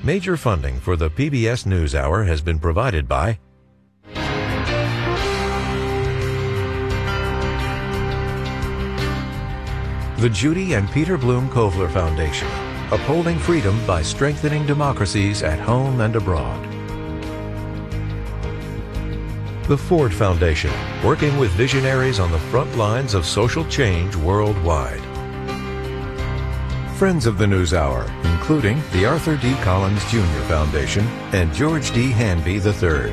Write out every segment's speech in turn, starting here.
Major funding for the PBS NewsHour has been provided by the Judy and Peter Bloom Kovler Foundation, upholding freedom by strengthening democracies at home and abroad. The Ford Foundation, working with visionaries on the front lines of social change worldwide. Friends of the NewsHour, including the Arthur D. Collins Jr. Foundation and George D. Hanby III.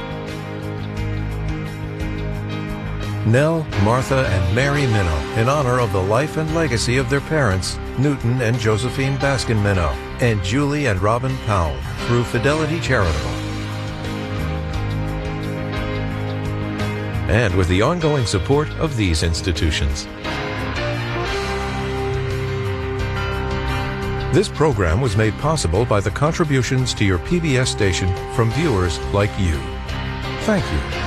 Nell, Martha, and Mary Minow, in honor of the life and legacy of their parents, Newton and Josephine Baskin Minow, and Julie and Robin Powell, through Fidelity Charitable. And with the ongoing support of these institutions. This program was made possible by the contributions to your PBS station from viewers like you. Thank you.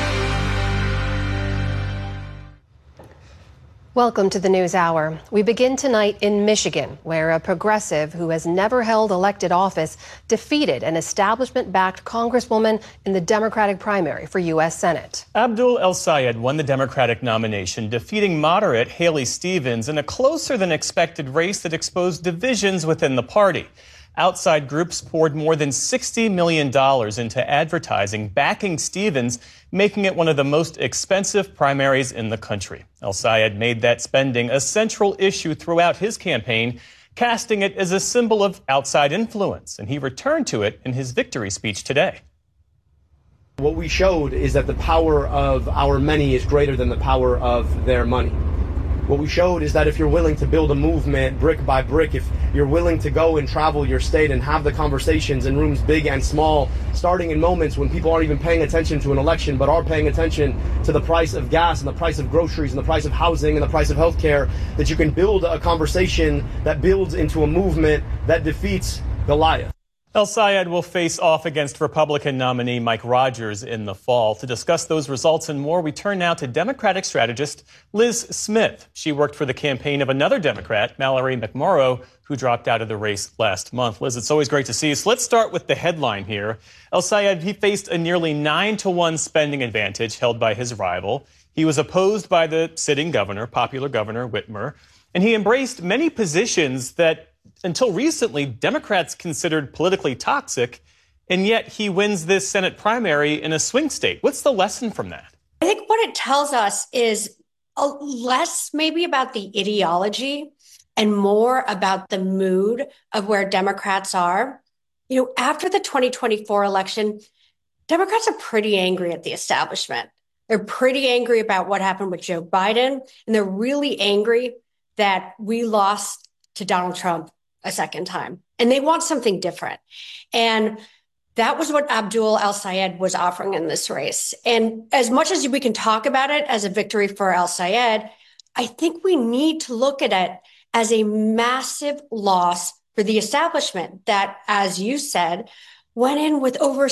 Welcome to the NewsHour. We begin tonight in Michigan, where a progressive who has never held elected office defeated an establishment-backed congresswoman in the Democratic primary for U.S. Senate. Abdul El-Sayed won the Democratic nomination, defeating moderate Haley Stevens in a closer-than-expected race that exposed divisions within the party. Outside groups poured more than $60 million into advertising backing Stevens, making it one of the most expensive primaries in the country. El-Sayed made that spending a central issue throughout his campaign, casting it as a symbol of outside influence, and he returned to it in his victory speech today. What we showed is that the power of our many is greater than the power of their money. What we showed is that if you're willing to build a movement brick by brick, if you're willing to go and travel your state and have the conversations in rooms big and small, starting in moments when people aren't even paying attention to an election, but are paying attention to the price of gas and the price of groceries and the price of housing and the price of healthcare, that you can build a conversation that builds into a movement that defeats Goliath. El-Sayed will face off against Republican nominee Mike Rogers in the fall. To discuss those results and more, we turn now to Democratic strategist Liz Smith. She worked for the campaign of another Democrat, Mallory McMorrow, who dropped out of the race last month. Liz, it's always great to see you. So let's start with the headline here. El-Sayed, he faced a nearly 9-to-1 spending advantage held by his rival. He was opposed by the sitting governor, popular Governor Whitmer, and he embraced many positions that until recently, Democrats considered politically toxic, and yet he wins this Senate primary in a swing state. What's the lesson from that? I think what it tells us is less maybe about the ideology and more about the mood of where Democrats are. You know, after the 2024 election, Democrats are pretty angry at the establishment. They're pretty angry about what happened with Joe Biden, and they're really angry that we lost to Donald Trump a second time, and they want something different. And that was what Abdul El-Sayed was offering in this race. And as much as we can talk about it as a victory for El-Sayed, I think we need to look at it as a massive loss for the establishment that, as you said, went in with over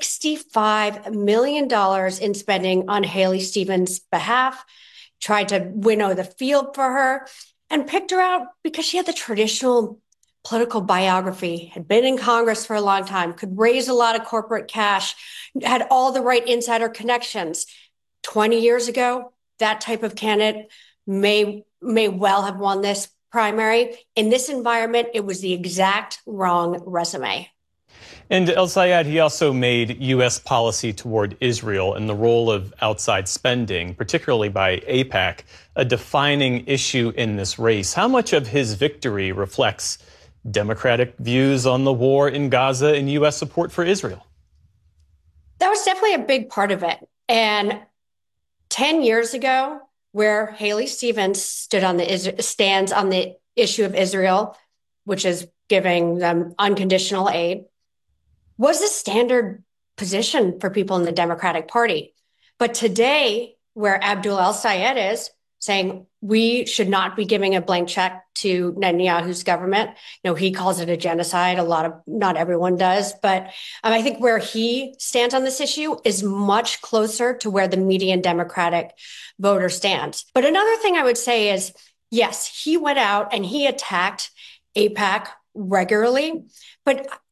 $65 million in spending on Haley Stevens' behalf, tried to winnow the field for her, and picked her out because she had the traditional political biography, had been in Congress for a long time, could raise a lot of corporate cash, had all the right insider connections. 20 years ago, that type of candidate may well have won this primary. In this environment, it was the exact wrong resume. And El-Sayed, he also made U.S. policy toward Israel and the role of outside spending, particularly by AIPAC, a defining issue in this race. How much of his victory reflects Democratic views on the war in Gaza and U.S. support for Israel? That was definitely a big part of it. And 10 years ago, where Haley Stevens stands on the issue of Israel, which is giving them unconditional aid, was the standard position for people in the Democratic Party. But today, where Abdul El-Sayed is saying we should not be giving a blank check to Netanyahu's government. You know, he calls it a genocide. Not everyone does. But I think where he stands on this issue is much closer to where the median Democratic voter stands. But another thing I would say is, yes, he went out and he attacked AIPAC regularly. But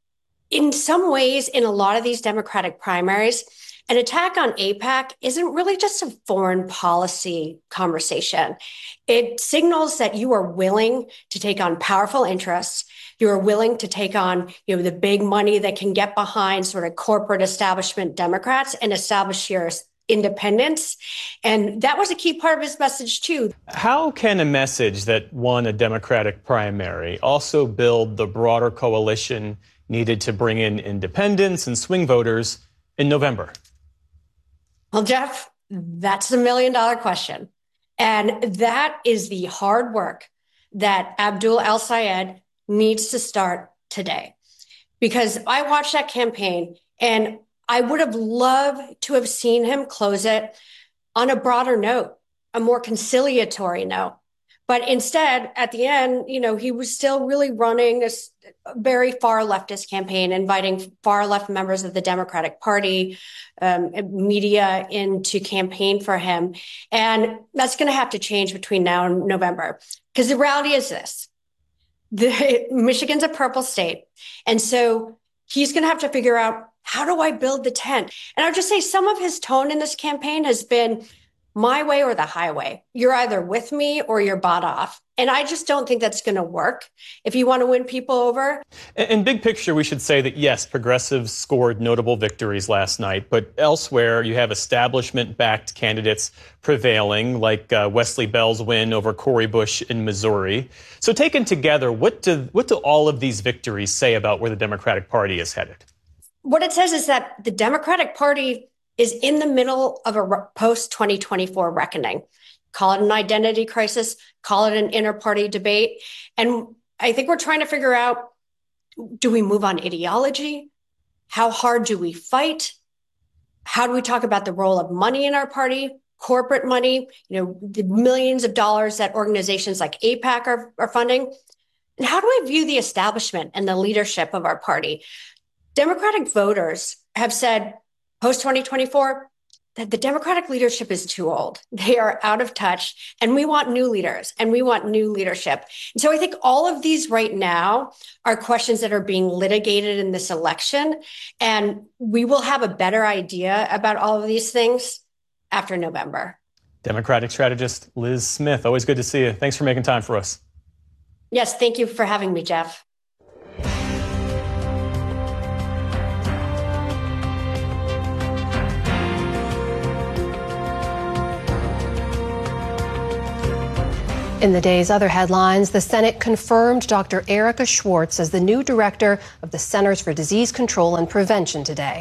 In some ways, in a lot of these Democratic primaries, an attack on AIPAC isn't really just a foreign policy conversation. It signals that you are willing to take on powerful interests. You are willing to take on, the big money that can get behind sort of corporate establishment Democrats and establish your independence. And that was a key part of his message, too. How can a message that won a Democratic primary also build the broader coalition needed to bring in independents and swing voters in November? Well, Jeff, that's the $1 million question. And that is the hard work that Abdul El-Sayed needs to start today. Because I watched that campaign and I would have loved to have seen him close it on a broader note, a more conciliatory note. But instead, at the end, he was still really running a very far leftist campaign, inviting far left members of the Democratic Party, media in to campaign for him. And that's going to have to change between now and November. Because the reality is this. Michigan's a purple state. And so he's going to have to figure out, how do I build the tent? And I'll just say some of his tone in this campaign has been my way or the highway. You're either with me or you're bought off. And I just don't think that's going to work if you want to win people over. In big picture, we should say that, yes, progressives scored notable victories last night. But elsewhere, you have establishment-backed candidates prevailing, like Wesley Bell's win over Cori Bush in Missouri. So taken together, what do all of these victories say about where the Democratic Party is headed? What it says is that the Democratic Party is in the middle of a post-2024 reckoning. Call it an identity crisis, call it an inter-party debate. And I think we're trying to figure out, do we move on ideology? How hard do we fight? How do we talk about the role of money in our party, corporate money, the millions of dollars that organizations like AIPAC are funding? And how do I view the establishment and the leadership of our party? Democratic voters have said post-2024 that the Democratic leadership is too old. They are out of touch, and we want new leaders, and we want new leadership. And so I think all of these right now are questions that are being litigated in this election, and we will have a better idea about all of these things after November. Democratic strategist Liz Smith, always good to see you. Thanks for making time for us. Yes, thank you for having me, Jeff. In the day's other headlines, the Senate confirmed Dr. Erica Schwartz as the new director of the Centers for Disease Control and Prevention today.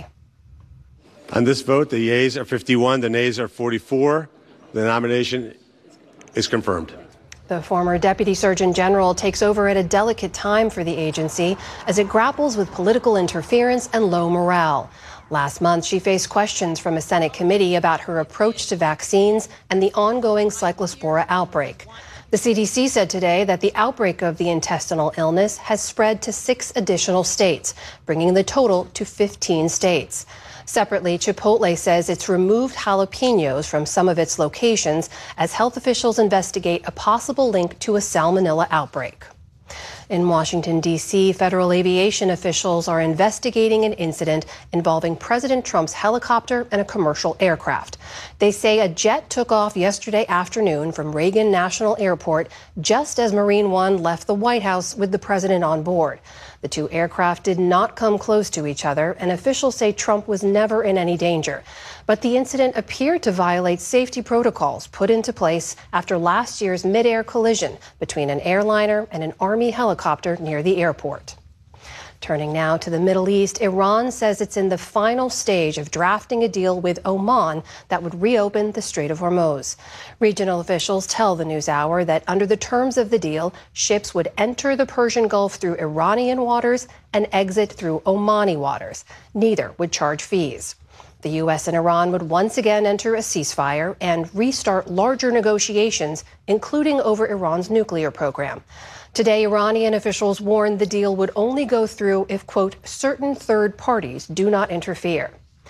On this vote, the yeas are 51, the nays are 44. The nomination is confirmed. The former Deputy Surgeon General takes over at a delicate time for the agency as it grapples with political interference and low morale. Last month, she faced questions from a Senate committee about her approach to vaccines and the ongoing Cyclospora outbreak. The CDC said today that the outbreak of the intestinal illness has spread to 6 additional states, bringing the total to 15 states. Separately, Chipotle says it's removed jalapenos from some of its locations as health officials investigate a possible link to a salmonella outbreak. In Washington, D.C., federal aviation officials are investigating an incident involving President Trump's helicopter and a commercial aircraft. They say a jet took off yesterday afternoon from Reagan National Airport just as Marine One left the White House with the president on board. The two aircraft did not come close to each other, and officials say Trump was never in any danger. But the incident appeared to violate safety protocols put into place after last year's mid-air collision between an airliner and an Army helicopter near the airport. Turning now to the Middle East, Iran says it's in the final stage of drafting a deal with Oman that would reopen the Strait of Hormuz. Regional officials tell the NewsHour that under the terms of the deal, ships would enter the Persian Gulf through Iranian waters and exit through Omani waters. Neither would charge fees. The U.S. and Iran would once again enter a ceasefire and restart larger negotiations, including over Iran's nuclear program. Today, Iranian officials warned the deal would only go through if, quote, certain third parties do not interfere.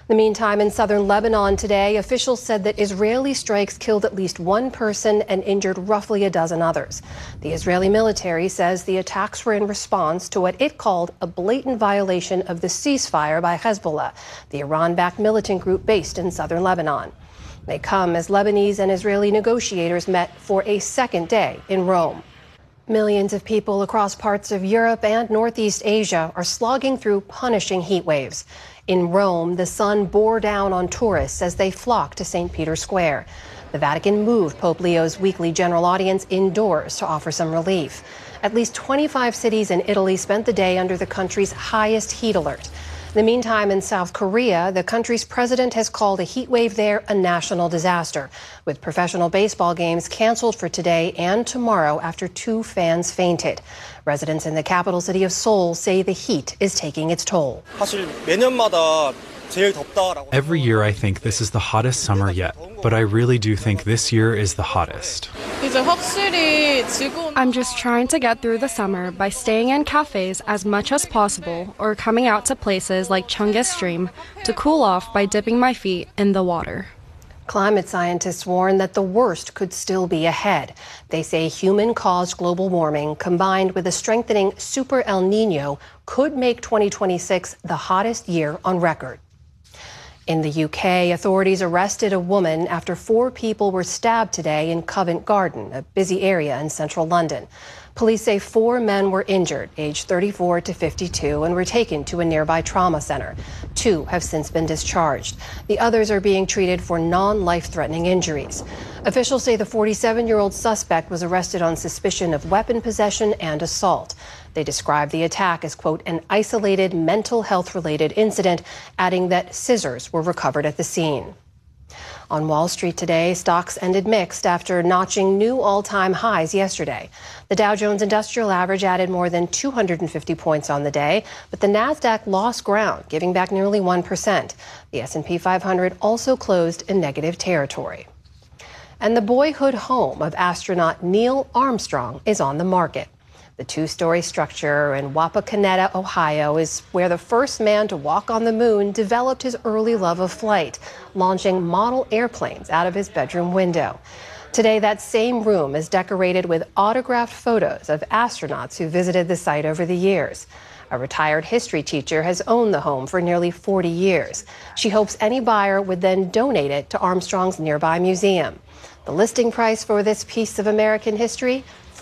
In the meantime, in southern Lebanon today, officials said that Israeli strikes killed at least one person and injured roughly a dozen others. The Israeli military says the attacks were in response to what it called a blatant violation of the ceasefire by Hezbollah, the Iran-backed militant group based in southern Lebanon. They come as Lebanese and Israeli negotiators met for a second day in Rome. Millions of people across parts of Europe and Northeast Asia are slogging through punishing heat waves. In Rome, the sun bore down on tourists as they flocked to St. Peter's Square. The Vatican moved Pope Leo's weekly general audience indoors to offer some relief. At least 25 cities in Italy spent the day under the country's highest heat alert. In the meantime, in South Korea, the country's president has called a heat wave there a national disaster, with professional baseball games canceled for today and tomorrow after 2 fans fainted. Residents in the capital city of Seoul say the heat is taking its toll. Every year I think this is the hottest summer yet, but I really do think this year is the hottest. I'm just trying to get through the summer by staying in cafes as much as possible or coming out to places like Cheonggye Stream to cool off by dipping my feet in the water. Climate scientists warn that the worst could still be ahead. They say human-caused global warming combined with a strengthening Super El Nino could make 2026 the hottest year on record. In the UK, authorities arrested a woman after 4 people were stabbed today in Covent Garden, a busy area in central London. Police say 4 men were injured, aged 34 to 52, and were taken to a nearby trauma center. 2 have since been discharged. The others are being treated for non-life-threatening injuries. Officials say the 47-year-old suspect was arrested on suspicion of weapon possession and assault. They described the attack as, quote, an isolated mental health-related incident, adding that scissors were recovered at the scene. On Wall Street today, stocks ended mixed after notching new all-time highs yesterday. The Dow Jones Industrial Average added more than 250 points on the day, but the Nasdaq lost ground, giving back nearly 1%. The S&P 500 also closed in negative territory. And the boyhood home of astronaut Neil Armstrong is on the market. The 2-story structure in Wapakoneta, Ohio, is where the first man to walk on the moon developed his early love of flight, launching model airplanes out of his bedroom window. Today, that same room is decorated with autographed photos of astronauts who visited the site over the years. A retired history teacher has owned the home for nearly 40 years. She hopes any buyer would then donate it to Armstrong's nearby museum. The listing price for this piece of American history,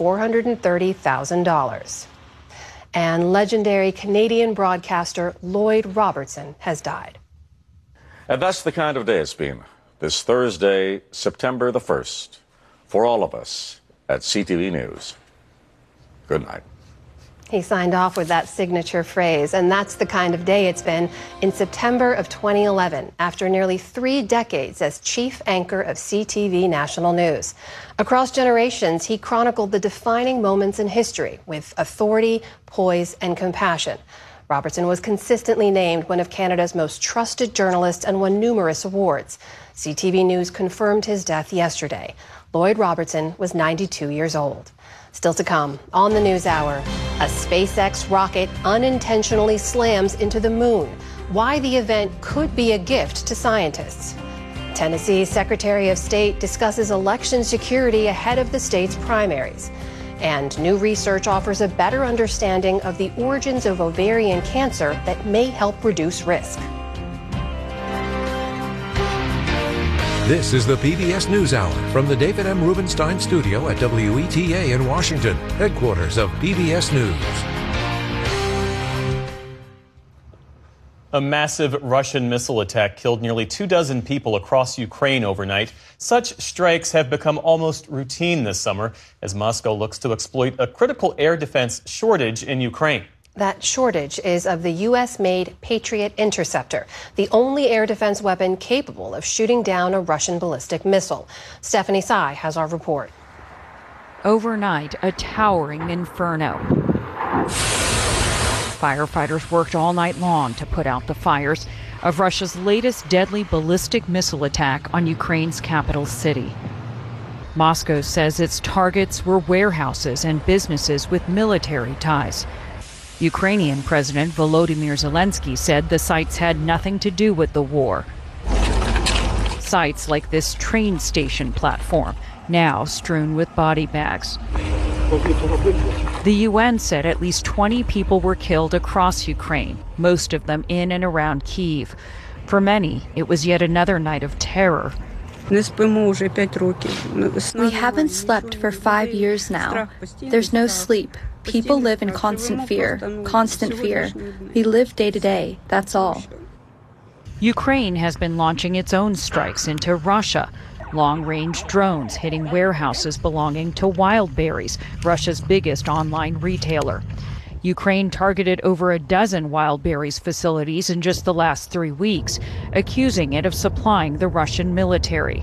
$430,000. And legendary Canadian broadcaster Lloyd Robertson has died. And that's the kind of day it's been this Thursday, September the 1st, for all of us at CTV News. Good night. He signed off with that signature phrase, and that's the kind of day it's been in September of 2011, after nearly 3 decades as chief anchor of CTV National News. Across generations, he chronicled the defining moments in history with authority, poise, and compassion. Robertson was consistently named one of Canada's most trusted journalists and won numerous awards. CTV News confirmed his death yesterday. Lloyd Robertson was 92 years old. Still to come on the NewsHour, a SpaceX rocket unintentionally slams into the moon. Why the event could be a gift to scientists. Tennessee's Secretary of State discusses election security ahead of the state's primaries. And new research offers a better understanding of the origins of ovarian cancer that may help reduce risk. This is the PBS NewsHour from the David M. Rubenstein studio at WETA in Washington, headquarters of PBS News. A massive Russian missile attack killed nearly 24 people across Ukraine overnight. Such strikes have become almost routine this summer as Moscow looks to exploit a critical air defense shortage in Ukraine. That shortage is of the U.S.-made Patriot Interceptor, the only air defense weapon capable of shooting down a Russian ballistic missile. Stephanie Tsai has our report. Overnight, a towering inferno. Firefighters worked all night long to put out the fires of Russia's latest deadly ballistic missile attack on Ukraine's capital city. Moscow says its targets were warehouses and businesses with military ties. Ukrainian President Volodymyr Zelensky said the sites had nothing to do with the war. Sites like this train station platform, now strewn with body bags. The UN said at least 20 people were killed across Ukraine, most of them in and around Kyiv. For many, it was yet another night of terror. We haven't slept for 5 years now. There's no sleep. People live in constant fear. We live day to day, that's all. Ukraine has been launching its own strikes into Russia. Long-range drones hitting warehouses belonging to Wildberries, Russia's biggest online retailer. Ukraine targeted over a dozen Wildberries facilities in just the last 3 weeks, accusing it of supplying the Russian military.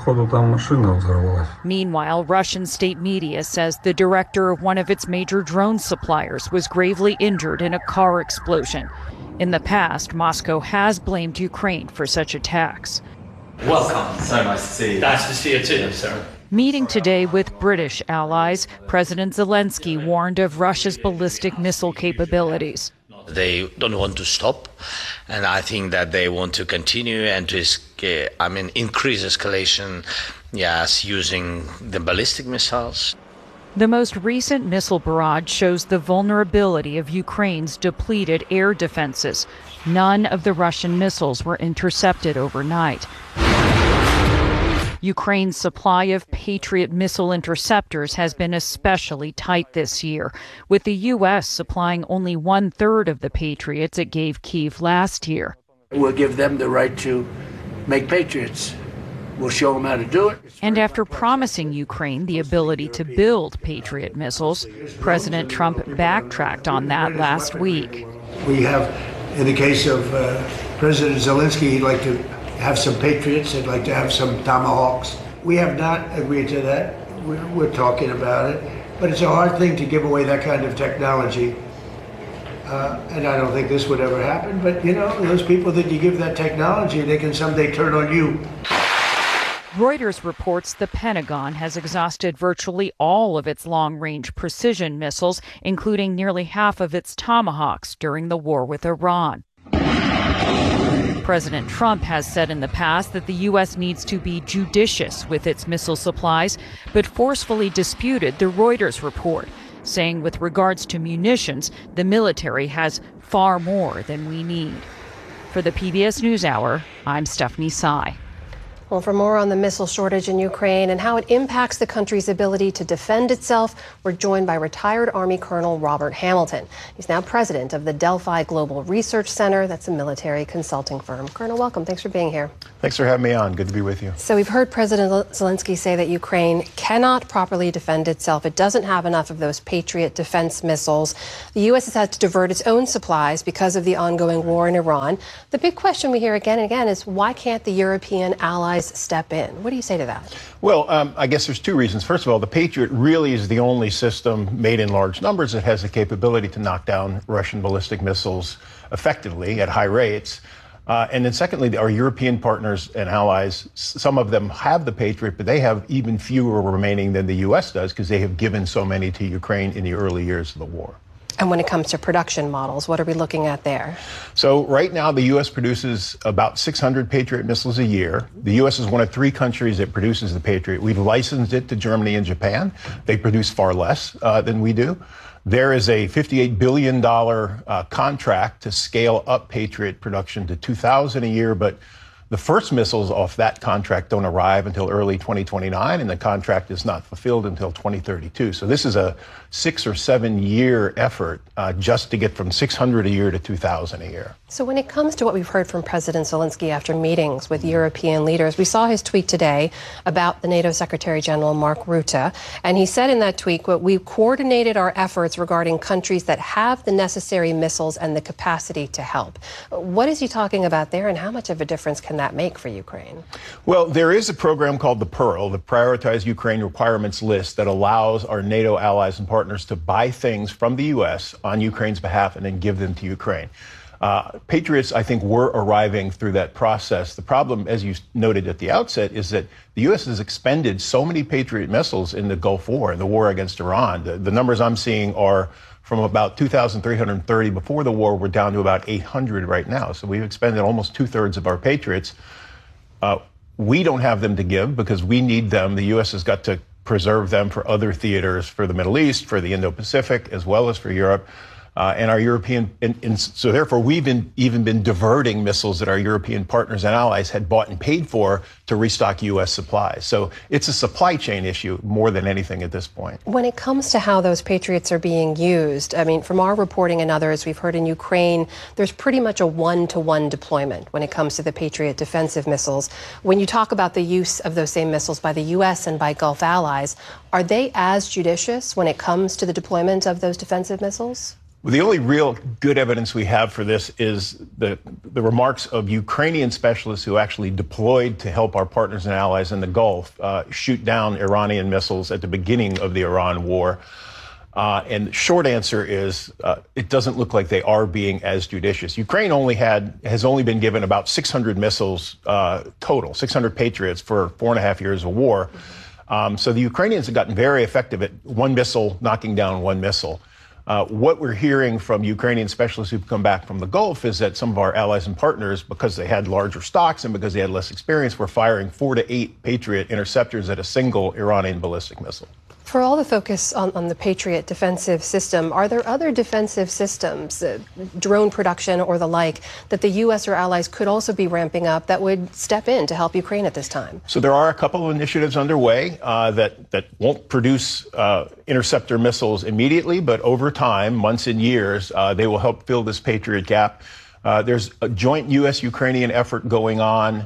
Meanwhile, Russian state media says the director of one of its major drone suppliers was gravely injured in a car explosion. In the past, Moscow has blamed Ukraine for such attacks. Welcome. So nice to see you. Nice to see you too, sir. Meeting today with British allies, President Zelensky warned of Russia's ballistic missile capabilities. They don't want to stop, and I think that they want to continue and to increase escalation, yes, using the ballistic missiles. The most recent missile barrage shows the vulnerability of Ukraine's depleted air defenses. None of the Russian missiles were intercepted overnight. Ukraine's supply of Patriot missile interceptors has been especially tight this year, with the U.S. supplying only 1/3 of the Patriots it gave Kyiv last year. We'll give them the right to make Patriots. We'll show them how to do it. And after promising Ukraine the ability to build Patriot missiles, President Trump backtracked on that last week. We have, in the case of President Zelensky, he'd like to have some Patriots, he'd like to have some Tomahawks. We have not agreed to that. We're talking about it. But it's a hard thing to give away that kind of technology. And I don't think this would ever happen. But, you know, those people that you give that technology, they can someday turn on you. Reuters reports the Pentagon has exhausted virtually all of its long-range precision missiles, including nearly half of its Tomahawks during the war with Iran. President Trump has said in the past that the U.S. needs to be judicious with its missile supplies, but forcefully disputed the Reuters report, saying with regards to munitions, the military has far more than we need. For the PBS NewsHour, I'm Stephanie Sy. Well, for more on the missile shortage in Ukraine and how it impacts the country's ability to defend itself, we're joined by retired Army Colonel Robert Hamilton. He's now president of the Delphi Global Research Center. That's a military consulting firm. Colonel, welcome. Thanks for being here. Thanks for having me on. Good to be with you. So we've heard President Zelensky say that Ukraine cannot properly defend itself. It doesn't have enough of those Patriot defense missiles. The U.S. has had to divert its own supplies because of the ongoing war in Iran. The big question we hear again and again is why can't the European allies step in? What do you say to that? Well, I guess there's two reasons. First of all, the Patriot really is the only system made in large numbers that has the capability to knock down Russian ballistic missiles effectively at high rates. And then secondly, our European partners and allies, some of them have the Patriot, but they have even fewer remaining than the U.S. does because they have given so many to Ukraine in the early years of the war. And when it comes to production models, what are we looking at there? So right now, the U.S. produces about 600 Patriot missiles a year. The U.S. is one of 3 countries that produces the Patriot. We've licensed it to Germany and Japan. They produce far less than we do. There is a $58 billion contract to scale up Patriot production to 2,000 a year, but the first missiles off that contract don't arrive until early 2029, and the contract is not fulfilled until 2032. So this is a 6 or 7 year effort just to get from 600 a year to 2,000 a year. So when it comes to what we've heard from President Zelensky after meetings with European leaders, we saw his tweet today about the NATO Secretary General Mark Rutte, and he said in that tweet, we've coordinated our efforts regarding countries that have the necessary missiles and the capacity to help. What is he talking about there, and how much of a difference can that make for Ukraine? Well, there is a program called the PEARL, the Prioritized Ukraine Requirements List, that allows our NATO allies and partners to buy things from the U.S. on Ukraine's behalf and then give them to Ukraine. Patriots, I think, were arriving through that process. The problem, as you noted at the outset, is that the U.S. has expended so many Patriot missiles in the Gulf War, in the war against Iran. The numbers I'm seeing are from about 2,330 before the war, we're down to about 800 right now. So we've expended almost 2/3 of our Patriots. We don't have them to give because we need them. The U.S. has got to preserve them for other theaters, for the Middle East, for the Indo-Pacific, as well as for Europe. And our European, and so therefore we've even been diverting missiles that our European partners and allies had bought and paid for to restock U.S. supplies. So it's a supply chain issue more than anything at this point. When it comes to how those Patriots are being used, I mean, from our reporting and others, we've heard in Ukraine, there's pretty much a one-to-one deployment when it comes to the Patriot defensive missiles. When you talk about the use of those same missiles by the U.S. and by Gulf allies, are they as judicious when it comes to the deployment of those defensive missiles? Well, the only real good evidence we have for this is the remarks of Ukrainian specialists who actually deployed to help our partners and allies in the Gulf shoot down Iranian missiles at the beginning of the Iran war. And the short answer is it doesn't look like they are being as judicious. Ukraine has only been given about 600 missiles total, 600 Patriots for 4.5 years of war. So the Ukrainians have gotten very effective at one missile knocking down one missile. What we're hearing from Ukrainian specialists who've come back from the Gulf is that some of our allies and partners, because they had larger stocks and because they had less experience, were firing 4 to 8 Patriot interceptors at a single Iranian ballistic missile. For all the focus on the Patriot defensive system, are there other defensive systems, drone production or the like, that the U.S. or allies could also be ramping up that would step in to help Ukraine at this time? So there are a couple of initiatives underway that won't produce interceptor missiles immediately, but over time, months and years, they will help fill this Patriot gap. There's a joint U.S.-Ukrainian effort going on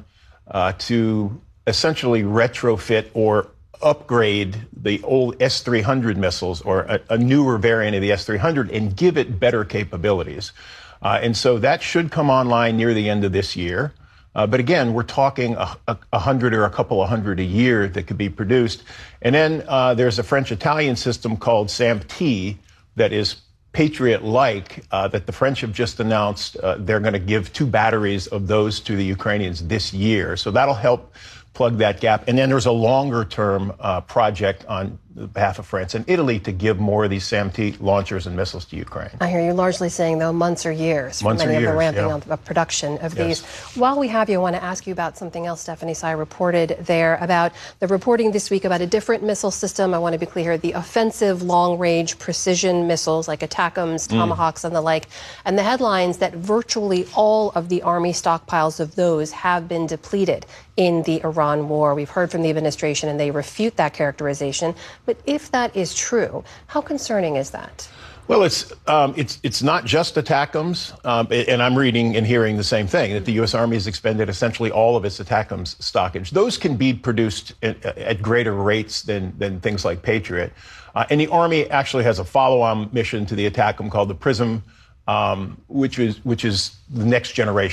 to essentially retrofit or upgrade the old S-300 missiles or a newer variant of the S-300 and give it better capabilities. And so that should come online near the end of this year. But again, we're talking 100 or a couple of hundred a year that could be produced. And then there's a French-Italian system called SAMP-T that is Patriot-like that the French have just announced they're going to give 2 batteries of those to the Ukrainians this year. So that'll help plug that gap. And then there's a longer-term project on behalf of France and Italy to give more of these SAM-T launchers and missiles to Ukraine. I hear you largely saying, though, months or years for many of the ramping of production of these. While we have you, I want to ask you about something else Stephanie Sy reported there about the reporting this week about a different missile system. I want to be clear, the offensive long-range precision missiles like ATACMS, Tomahawks, and the like, and the headlines that virtually all of the Army stockpiles of those have been depleted in the Iran war. We've heard from the administration, and they refute that characterization. But if that is true, how concerning is that? Well, it's not just ATACMS, and I'm reading and hearing the same thing, that the U.S. Army has expended essentially all of its ATACMS stockage. Those can be produced at greater rates than things like Patriot. And the Army actually has a follow-on mission to the ATACMS called the PRISM, which is the next generation